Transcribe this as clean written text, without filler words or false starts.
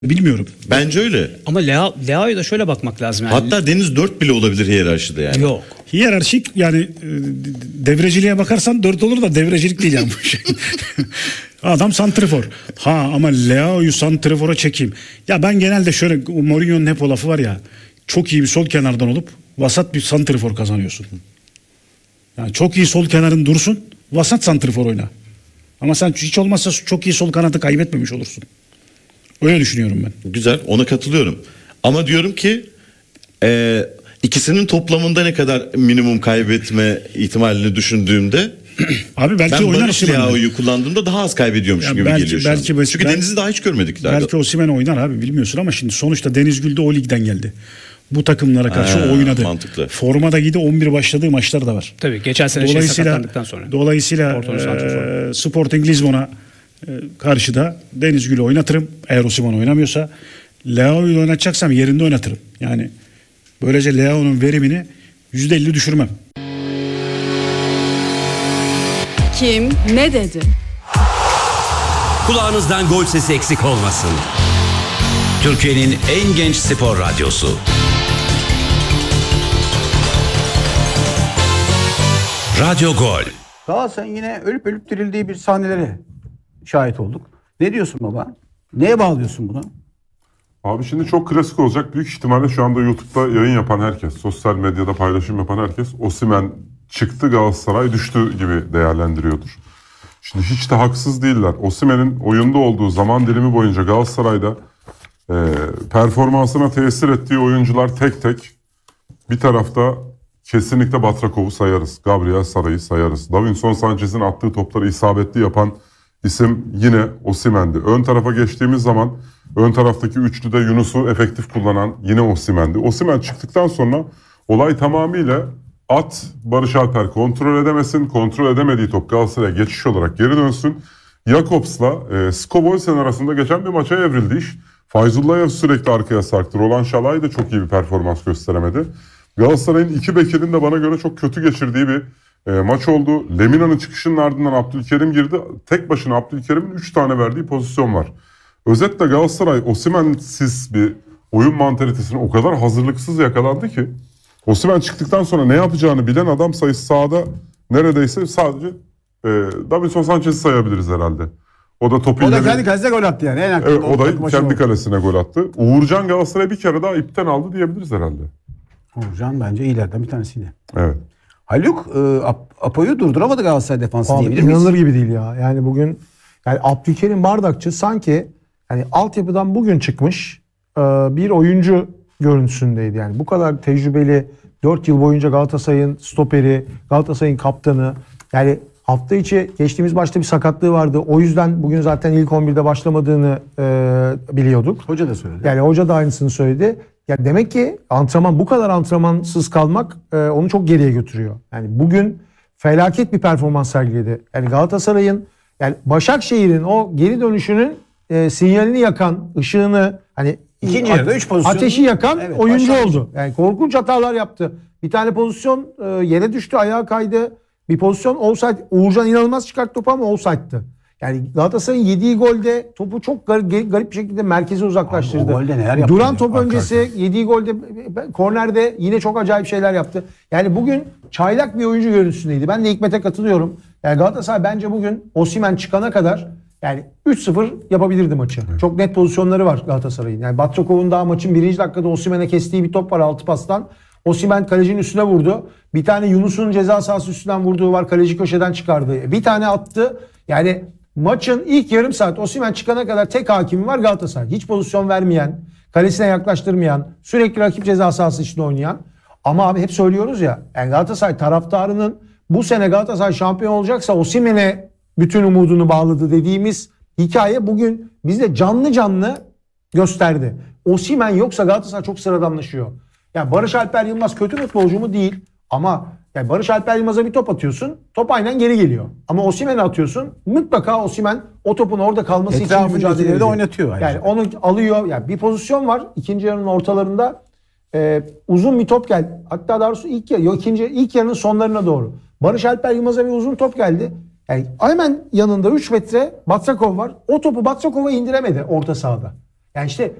Bilmiyorum. Bence öyle. Ama Leao'ya da şöyle bakmak lazım yani. Hatta Deniz 4 bile olabilir hiyerarşide yani. Yok. Hiyerarşik yani devreciliğe bakarsan 4 olur da devrecilik değil yani bu şey. Adam santrifor. Ama Leao'yu santrifora çekeyim. Ya ben genelde şöyle, Mourinho'nun hep o lafı var ya. Çok iyi bir sol kenardan olup vasat bir santrifor kazanıyorsun. Yani çok iyi sol kenarın dursun, vasat santrifor oyna. Ama sen hiç olmazsa çok iyi sol kanadı kaybetmemiş olursun. Öyle düşünüyorum ben. Güzel, ona katılıyorum. Ama diyorum ki ikisinin toplamında ne kadar minimum kaybetme ihtimalini düşündüğümde abi belki ben oynar Barış Osimhen. Leao'yu kullandığımda daha az kaybediyormuş Ya gibi belki- geliyor şu an. belki- Çünkü belki- Deniz'i daha hiç görmedik. Belki Osimhen oynar abi, bilmiyorsun ama şimdi sonuçta Deniz Gül de o ligden geldi. Bu takımlara karşı oynadı. Mantıklı. Formada giydi, 11 başladığı maçlar da var. Tabii geçen sene sakatlandıktan sonra. Dolayısıyla Sporting Lisbon'a karşı da Deniz Gül'ü oynatırım. Eğer Osimhen oynamıyorsa Leao'yu oynatacaksam yerinde oynatırım. Yani böylece Leao'nun verimini %50 düşürmem. Kim ne dedi? Kulağınızdan gol sesi eksik olmasın. Türkiye'nin en genç spor radyosu. Radyo Gol. Galatasaray'ın yine ölüp ölüp dirildiği bir sahnelere şahit olduk. Ne diyorsun baba? Neye bağlıyorsun bunu? Abi şimdi çok klasik olacak. Büyük ihtimalle şu anda YouTube'da yayın yapan herkes, sosyal medyada paylaşım yapan herkes Osimhen çıktı, Galatasaray düştü gibi değerlendiriyordur. Şimdi hiç de haksız değiller. Osimhen'in oyunda olduğu zaman dilimi boyunca Galatasaray'da performansına tesir ettiği oyuncular tek tek. Bir tarafta kesinlikle Batrakov'u sayarız. Gabriel Sara'yı sayarız. Davinson Sanchez'in attığı topları isabetli yapan isim yine Osimhen'di. Ön tarafa geçtiğimiz zaman ön taraftaki üçlüde Yunus'u efektif kullanan yine Osimhen'di. Osimhen çıktıktan sonra olay tamamıyla Barış Alper kontrol edemesin. Kontrol edemediği top Galatasaray'a geçiş olarak geri dönsün. Jakobs'la Skoboysen arasında geçen bir maça evrildi iş. Fayzullayev sürekli arkaya sarktı. Roland Şalay da çok iyi bir performans gösteremedi. Galatasaray'ın iki bekinin de bana göre çok kötü geçirdiği bir maç oldu. Lemina'nın çıkışının ardından Abdülkerim girdi. Tek başına Abdülkerim'in 3 tane verdiği pozisyon var. Özetle Galatasaray Osimhen'siz bir oyun mantalitesine o kadar hazırlıksız yakalandı ki Osimhen çıktıktan sonra ne yapacağını bilen adam sayısı sahada neredeyse sadece Davinson Sanchez'i sayabiliriz herhalde. O da topu O da ileri... kendi kalesine gol attı yani. En akıllı Evet, o da maçı kendi o. kalesine gol attı. Uğurcan Galatasaray'a bir kere daha ipten aldı diyebiliriz herhalde. Uğurcan bence iyilerden bir tanesiydi. Evet. Haluk Apo'yu durduramadı Galatasaray defansı Abi diyebilir miyiz? inanılır gibi değil ya. Yani bugün yani Abdülkerim Bardakçı sanki yani altyapıdan bugün çıkmış bir oyuncu görüntüsündeydi. Yani bu kadar tecrübeli 4 yıl boyunca Galatasaray'ın stoperi, Galatasaray'ın kaptanı. Yani hafta içi geçtiğimiz maçta bir sakatlığı vardı. O yüzden bugün zaten ilk 11'de başlamadığını biliyorduk. Hoca da söyledi. Yani hoca da aynısını söyledi. Ya demek ki bu kadar antrenmansız kalmak onu çok geriye götürüyor. Yani bugün felaket bir performans sergiledi. Yani Galatasaray'ın yani Başakşehir'in o geri dönüşünün sinyalini yakan, ışığını hani İkinci yarıda 3 pozisyon. ateşi yakan Evet, oyuncu başlangıç. oldu. Yani korkunç hatalar yaptı. Bir tane pozisyon yere düştü, ayağa kaydı. Bir pozisyon offside. Uğurcan inanılmaz çıkarttı topu ama offside'tı. Yani Galatasaray'ın yediği golde topu çok garip bir şekilde merkeze uzaklaştırdı. Abi o golde neler yaptı Duran ya, top arka öncesi yediği golde kornerde yine çok acayip şeyler yaptı. Yani bugün çaylak bir oyuncu görüntüsündeydi. Ben de Hikmet'e katılıyorum. Yani Galatasaray bence bugün Osimhen çıkana kadar yani 3-0 yapabilirdi maçı. Çok net pozisyonları var Galatasaray'ın. Yani Batrakov'un daha maçın 1. dakikada Osimhen'e kestiği bir top var 6 pastan. Osimhen kalecinin üstüne vurdu. Bir tane Yunus'un ceza sahası üstünden vurduğu var. Kaleci köşeden çıkardı. Bir tane attı. Yani maçın ilk yarım saat Osimhen çıkana kadar tek hakimi var Galatasaray. Hiç pozisyon vermeyen, kalesine yaklaştırmayan, sürekli rakip ceza sahası içinde oynayan. Ama abi hep söylüyoruz ya, yani Galatasaray taraftarının bu sene Galatasaray şampiyon olacaksa Osimhen'e bütün umudunu bağladı dediğimiz hikaye bugün bize canlı canlı gösterdi. Osimhen yoksa Galatasaray çok sıradanlaşıyor. Yani Barış Alper Yılmaz kötü futbolcu mu? Değil. Ama yani Barış Alper Yılmaz'a bir top atıyorsun. Top aynen geri geliyor. Ama Osimhen'e atıyorsun. Mutlaka Osimhen o topun orada kalması için mücadele Etrafındakileri de ediyor. oynatıyor ayrıca. Yani onu alıyor. Yani bir pozisyon var. İkinci yarının ortalarında uzun bir top geldi. Hatta daha doğrusu ilk yarının sonlarına doğru. Barış Alper Yılmaz'a bir uzun top geldi. Yani hemen yanında 3 metre Batrakov var. O topu Batrakov'a indiremedi orta sahada. Yani işte